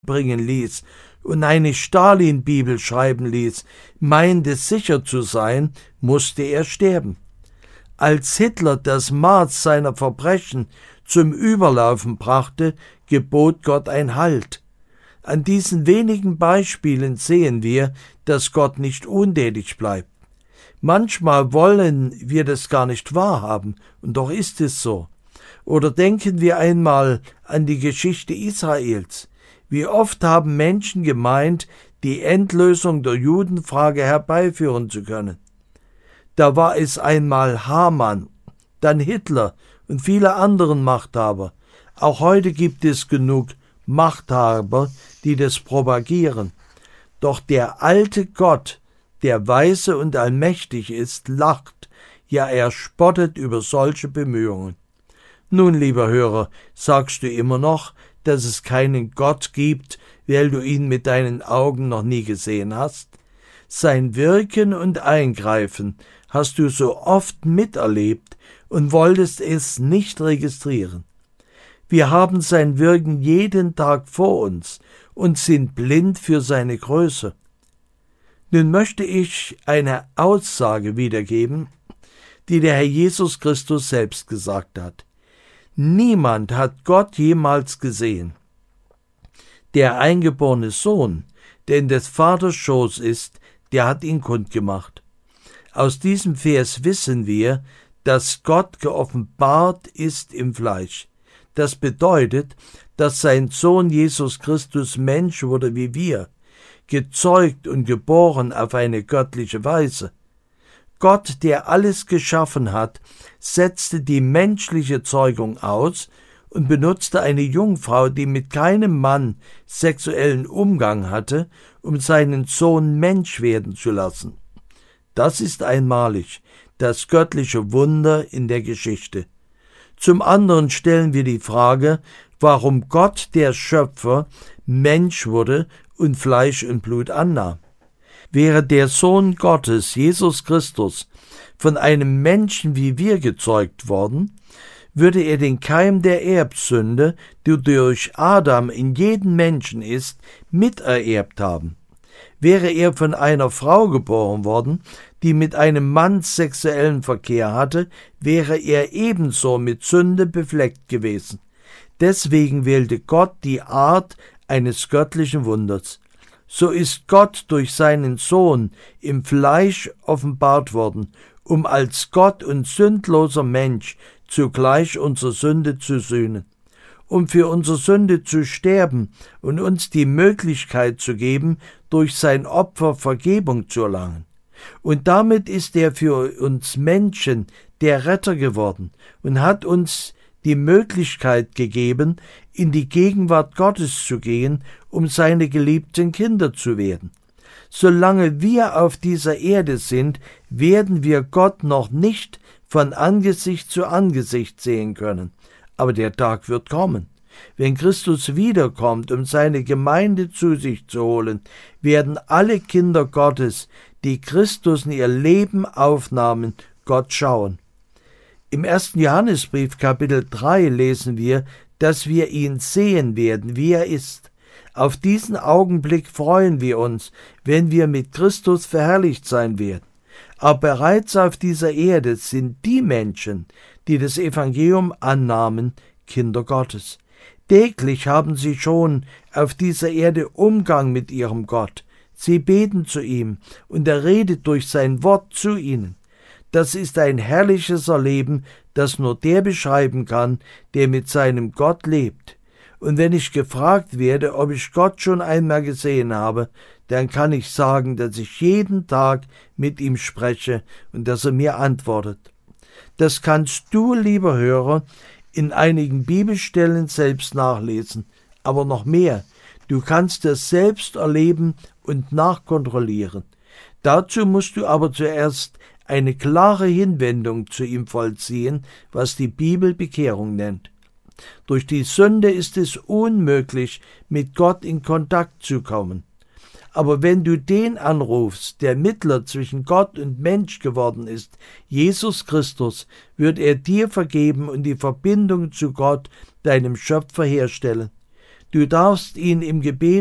bringen ließ und eine Stalin-Bibel schreiben ließ, meinte sicher zu sein, musste er sterben. Als Hitler das Maß seiner Verbrechen zum Überlaufen brachte, gebot Gott ein Halt. An diesen wenigen Beispielen sehen wir, dass Gott nicht untätig bleibt. Manchmal wollen wir das gar nicht wahrhaben, und doch ist es so. Oder denken wir einmal an die Geschichte Israels. Wie oft haben Menschen gemeint, die Endlösung der Judenfrage herbeiführen zu können. Da war es einmal Haman, dann Hitler und viele andere Machthaber. Auch heute gibt es genug Machthaber, die das propagieren. Doch der alte Gott, der weise und allmächtig ist, lacht, ja er spottet über solche Bemühungen. Nun, lieber Hörer, sagst du immer noch, dass es keinen Gott gibt, weil du ihn mit deinen Augen noch nie gesehen hast? Sein Wirken und Eingreifen hast du so oft miterlebt und wolltest es nicht registrieren. Wir haben sein Wirken jeden Tag vor uns und sind blind für seine Größe. Nun möchte ich eine Aussage wiedergeben, die der Herr Jesus Christus selbst gesagt hat. Niemand hat Gott jemals gesehen. Der eingeborene Sohn, der in des Vaters Schoß ist, der hat ihn kundgemacht. Aus diesem Vers wissen wir, dass Gott geoffenbart ist im Fleisch. Das bedeutet, dass sein Sohn Jesus Christus Mensch wurde wie wir, gezeugt und geboren auf eine göttliche Weise. Gott, der alles geschaffen hat, setzte die menschliche Zeugung aus und benutzte eine Jungfrau, die mit keinem Mann sexuellen Umgang hatte, um seinen Sohn Mensch werden zu lassen. Das ist einmalig, das göttliche Wunder in der Geschichte. Zum anderen stellen wir die Frage, warum Gott, der Schöpfer, Mensch wurde und Fleisch und Blut annahm. Wäre der Sohn Gottes, Jesus Christus, von einem Menschen wie wir gezeugt worden, würde er den Keim der Erbsünde, die durch Adam in jedem Menschen ist, mitererbt haben. Wäre er von einer Frau geboren worden, die mit einem Mann sexuellen Verkehr hatte, wäre er ebenso mit Sünde befleckt gewesen. Deswegen wählte Gott die Art eines göttlichen Wunders. So ist Gott durch seinen Sohn im Fleisch offenbart worden, um als Gott und sündloser Mensch zugleich unsere Sünde zu sühnen, um für unsere Sünde zu sterben und uns die Möglichkeit zu geben, durch sein Opfer Vergebung zu erlangen. Und damit ist er für uns Menschen der Retter geworden und hat uns die Möglichkeit gegeben, in die Gegenwart Gottes zu gehen, um seine geliebten Kinder zu werden. Solange wir auf dieser Erde sind, werden wir Gott noch nicht von Angesicht zu Angesicht sehen können. Aber der Tag wird kommen. Wenn Christus wiederkommt, um seine Gemeinde zu sich zu holen, werden alle Kinder Gottes, die Christus in ihr Leben aufnahmen, Gott schauen. Im 1. Johannesbrief, Kapitel 3, lesen wir, dass wir ihn sehen werden, wie er ist. Auf diesen Augenblick freuen wir uns, wenn wir mit Christus verherrlicht sein werden. Aber bereits auf dieser Erde sind die Menschen, die das Evangelium annahmen, Kinder Gottes. Täglich haben sie schon auf dieser Erde Umgang mit ihrem Gott. Sie beten zu ihm und er redet durch sein Wort zu ihnen. Das ist ein herrliches Erleben, das nur der beschreiben kann, der mit seinem Gott lebt. Und wenn ich gefragt werde, ob ich Gott schon einmal gesehen habe, dann kann ich sagen, dass ich jeden Tag mit ihm spreche und dass er mir antwortet. Das kannst du, lieber Hörer, in einigen Bibelstellen selbst nachlesen, aber noch mehr. Du kannst es selbst erleben und nachkontrollieren. Dazu musst du aber zuerst eine klare Hinwendung zu ihm vollziehen, was die Bibel Bekehrung nennt. Durch die Sünde ist es unmöglich, mit Gott in Kontakt zu kommen. Aber wenn du den anrufst, der Mittler zwischen Gott und Mensch geworden ist, Jesus Christus, wird er dir vergeben und die Verbindung zu Gott, deinem Schöpfer, herstellen. Du darfst ihn im Gebet